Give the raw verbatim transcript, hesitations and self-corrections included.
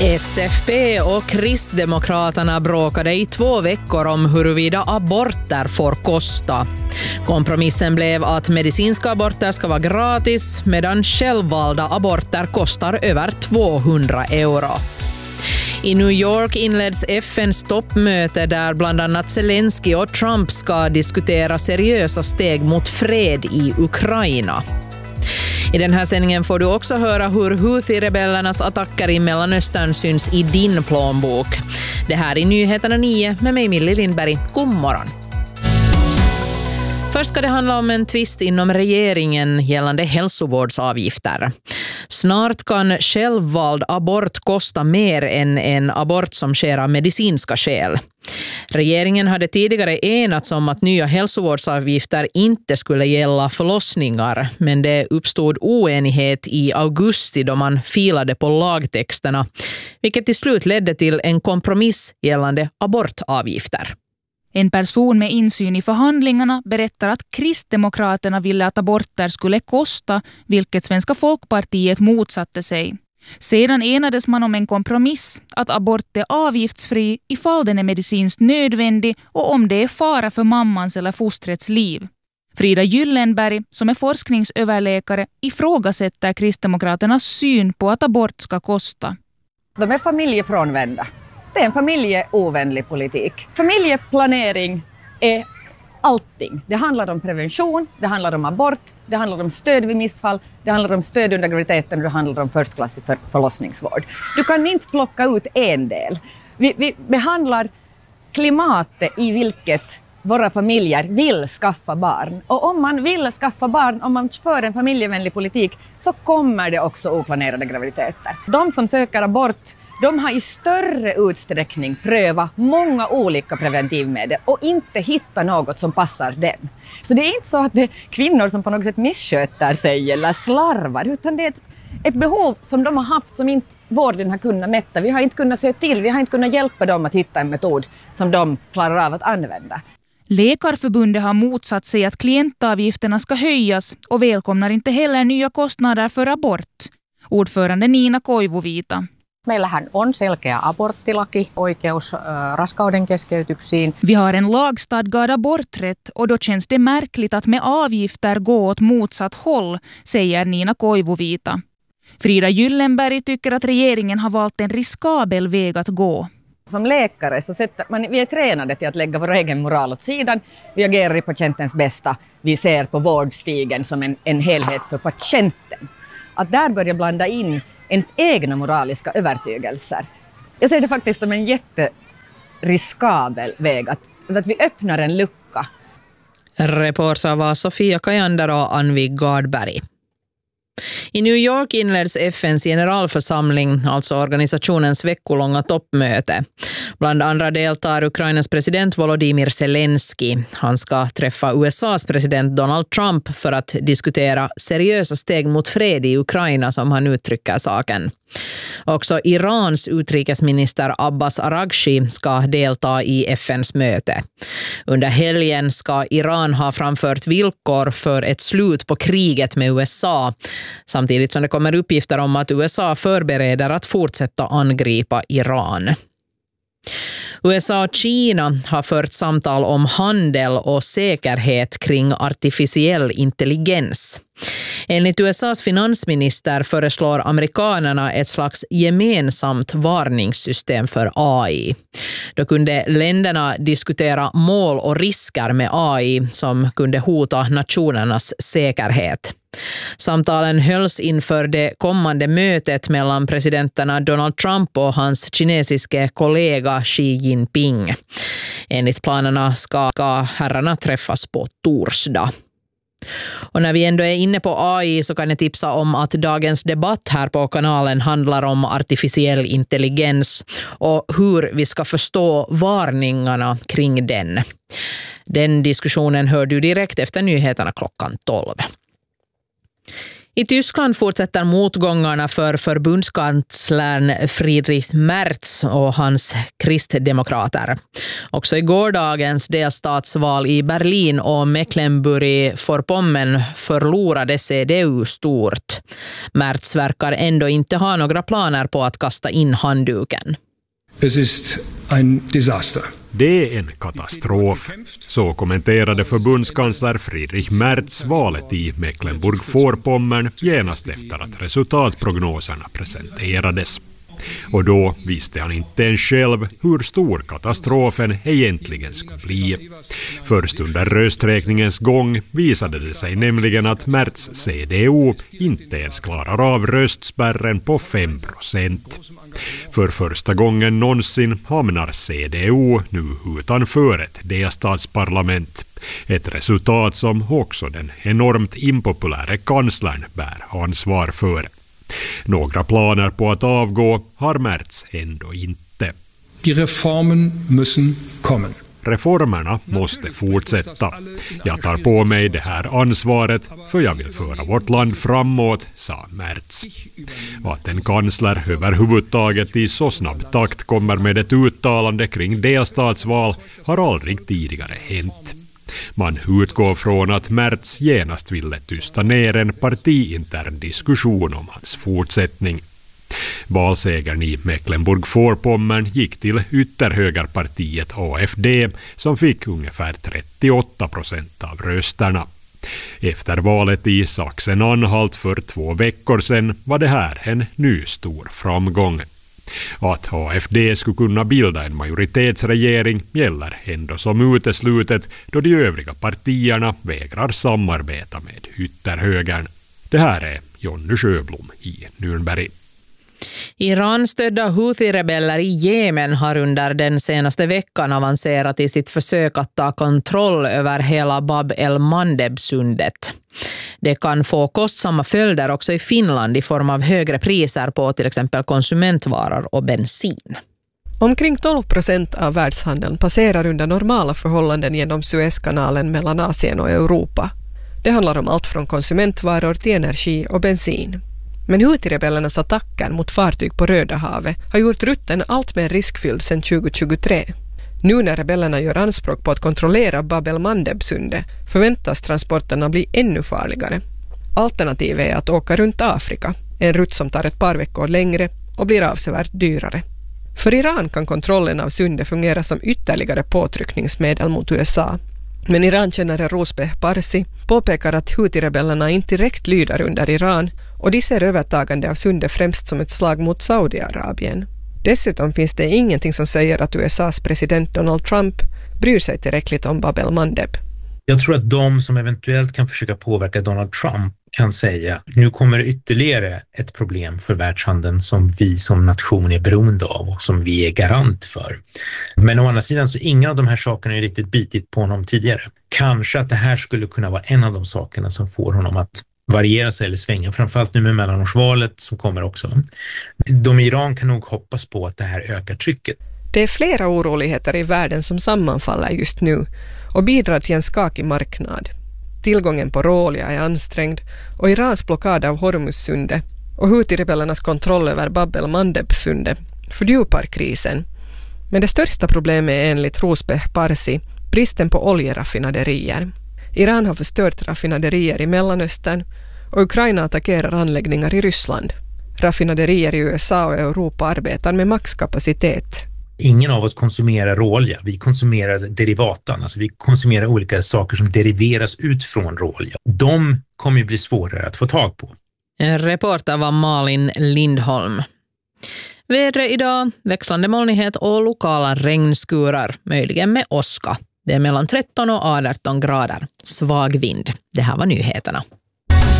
S F P och Kristdemokraterna bråkade i två veckor om huruvida aborter får kosta. Kompromissen blev att medicinska aborter ska vara gratis medan självvalda aborter kostar över tvåhundra euro. I New York inleds F N:s toppmöte där bland annat Zelensky och Trump ska diskutera seriösa steg mot fred i Ukraina. I den här sändningen får du också höra hur Houthi-rebellernas attacker i Mellanöstern syns i din plånbok. Det här är Nyheterna nio med mig Millie Lindberg. God morgon. Först ska det handla om en tvist inom regeringen gällande hälsovårdsavgifter. Snart kan självvald abort kosta mer än en abort som sker av medicinska skäl. Regeringen hade tidigare enats om att nya hälsovårdsavgifter inte skulle gälla förlossningar, men det uppstod oenighet i augusti då man filade på lagtexterna, vilket till slut ledde till en kompromiss gällande abortavgifter. En person med insyn i förhandlingarna berättar att Kristdemokraterna ville att aborter skulle kosta, vilket Svenska Folkpartiet motsatte sig. Sedan enades man om en kompromiss att abort är avgiftsfri ifall den är medicinskt nödvändig och om det är fara för mammans eller fostrets liv. Frida Gyllenberg, som är forskningsöverläkare, ifrågasätter Kristdemokraternas syn på att abort ska kosta. De är familjefrånvända. Det är en familjeovänlig politik. Familjeplanering är allting. Det handlar om prevention, det handlar om abort, det handlar om stöd vid missfall, det handlar om stöd under graviditeten och det handlar om förstklassig för förlossningsvård. Du kan inte plocka ut en del. Vi, vi behandlar klimatet i vilket våra familjer vill skaffa barn. Och om man vill skaffa barn, om man för en familjevänlig politik, så kommer det också oplanerade graviditeter. De som söker abort, de har i större utsträckning prövat många olika preventivmedel och inte hittat något som passar dem. Så det är inte så att det är kvinnor som på något sätt missköter sig eller slarvar, utan det är ett, ett behov som de har haft som inte vården har kunnat mätta. Vi har inte kunnat se till, vi har inte kunnat hjälpa dem att hitta en metod som de klarar av att använda. Läkarförbundet har motsatt sig att klientavgifterna ska höjas och välkomnar inte heller nya kostnader för abort. Ordförande Nina Koivuvita. Meillähän on selkeä aborttilaki, oikeus äh, raskauden keskeytyksiin. Vi har en lagstadgad aborträtt och då känns det märkligt att med avgifter gå åt motsatt håll, säger Nina Koivuvita. Frida Gyllenberg tycker att regeringen har valt en riskabel väg att gå. Som läkare så sätter man, vi är tränade till att lägga vår egen moral åt sidan. Vi agerar i patientens bästa. Vi ser på vårdstigen som en, en helhet för patienten. Att där börja blanda in ens egna moraliska övertygelser. Jag ser det faktiskt som en jätteriskabel väg att, att vi öppnar en lucka. Reporter var Sofia Kajander och Anvi Gardberg. I New York inleds F N:s generalförsamling, alltså organisationens veckolånga toppmöte. Bland andra deltar Ukrainas president Volodymyr Zelensky. Han ska träffa U S A:s president Donald Trump för att diskutera seriösa steg mot fred i Ukraina, som han uttrycker saken. Också Irans utrikesminister Abbas Araghchi ska delta i F N:s möte. Under helgen ska Iran ha framfört villkor för ett slut på kriget med U S A, samtidigt som det kommer uppgifter om att U S A förbereder att fortsätta angripa Iran. U S A och Kina har fört samtal om handel och säkerhet kring artificiell intelligens. Enligt U S A:s finansminister föreslår amerikanerna ett slags gemensamt varningssystem för A I. Då kunde länderna diskutera mål och risker med A I som kunde hota nationernas säkerhet. Samtalen hölls inför det kommande mötet mellan presidenterna Donald Trump och hans kinesiske kollega Xi Jinping. Enligt planerna ska, ska herrarna träffas på torsdag. Och när vi ändå är inne på A I så kan jag tipsa om att dagens debatt här på kanalen handlar om artificiell intelligens och hur vi ska förstå varningarna kring den. Den diskussionen hör du direkt efter nyheterna klockan tolv. I Tyskland fortsätter motgångarna för förbundskanslern Friedrich Merz och hans kristdemokrater. Också i gårdagens delstatsval i Berlin och Mecklenburg-Vorpommern förlorade C D U stort. Merz verkar ändå inte ha några planer på att kasta in handduken. Es ist ein Desaster. Det är en katastrof. Så kommenterade förbundskansler Friedrich Merz valet i Mecklenburg-Vorpommern genast efter att resultatprognoserna presenterades. Och då visste han inte ens själv hur stor katastrofen egentligen skulle bli. Först under rösträkningens gång visade det sig nämligen att Merz C D U inte ens klarar av röstspärren på fem procent. För första gången någonsin hamnar C D U nu utanför ett delstatsparlament. Ett resultat som också den enormt impopulära kanslern bär ansvar för. Några planer på att avgå har Merz ändå inte. Die Reformen müssen kommen. Reformerna måste fortsätta. Jag tar på mig det här ansvaret för jag vill föra vårt land framåt, sa Merz. Att en kansler överhuvudtaget i så snabb takt kommer med ett uttalande kring delstatsval har aldrig tidigare hänt. Man utgår från att Merz genast ville tysta ner en partiintern diskussion om hans fortsättning. Valsegern i Mecklenburg-Vorpommern gick till ytterhögerpartiet A F D som fick ungefär trettioåtta procent av rösterna. Efter valet i Sachsen-Anhalt för två veckor sedan var det här en ny stor framgång. Att A F D skulle kunna bilda en majoritetsregering gäller ändå som uteslutet då de övriga partierna vägrar samarbeta med ytterhögern. Det här är Jonny Sjöblom i Nürnberg. Iran-stödda Houthi-rebeller i Jemen har under den senaste veckan avancerat i sitt försök att ta kontroll över hela Bab el-Mandeb-sundet. Det kan få kostsamma följder också i Finland i form av högre priser på till exempel konsumentvaror och bensin. Omkring tolv procent av världshandeln passerar under normala förhållanden genom Suezkanalen mellan Asien och Europa. Det handlar om allt från konsumentvaror till energi och bensin. Men Houthi-rebellernas attacker mot fartyg på Röda havet har gjort rutten allt mer riskfylld sedan tjugohundratjugotre. Nu när rebellerna gör anspråk på att kontrollera Bab el-Mandeb-sundet förväntas transporterna bli ännu farligare. Alternativet är att åka runt Afrika, en rutt som tar ett par veckor längre och blir avsevärt dyrare. För Iran kan kontrollen av sundet fungera som ytterligare påtryckningsmedel mot U S A. Men Iran-kännare Rosbeh Parsi påpekar att Houthi-rebellerna inte direkt lyder under Iran och de ser övertagande av sundet främst som ett slag mot Saudiarabien. Dessutom finns det ingenting som säger att U S A:s president Donald Trump bryr sig tillräckligt om Bab el-Mandeb. Jag tror att de som eventuellt kan försöka påverka Donald Trump kan säga nu kommer det ytterligare ett problem för världshandeln som vi som nation är beroende av och som vi är garant för. Men å andra sidan så ingen av de här sakerna är riktigt bitit på honom tidigare. Kanske att det här skulle kunna vara en av de sakerna som får honom att variera sig eller svänga, framförallt nu med mellanårsvalet som kommer också. De i Iran kan nog hoppas på att det här ökar trycket. Det är flera oroligheter i världen som sammanfaller just nu och bidrar till en skakig marknad. Tillgången på råolja är ansträngd och Irans blockad av Hormuzsundet och Houthi-rebellernas kontroll över Bab el-Mandeb-sundet fördjupar krisen. Men det största problemet är enligt Rosbeh Parsi bristen på oljeraffinaderier. Iran har förstört raffinaderier i Mellanöstern och Ukraina attackerar anläggningar i Ryssland. Raffinaderier i U S A och Europa arbetar med maxkapacitet. Ingen av oss konsumerar råolja, vi konsumerar derivatan, alltså vi konsumerar olika saker som deriveras ut från råolja. De kommer ju bli svårare att få tag på. En reporter var Malin Lindholm. Vädret idag, växlande molnighet och lokala regnskurar, möjligen med åska. Det är mellan tretton och arton grader. Svag vind. Det här var nyheterna.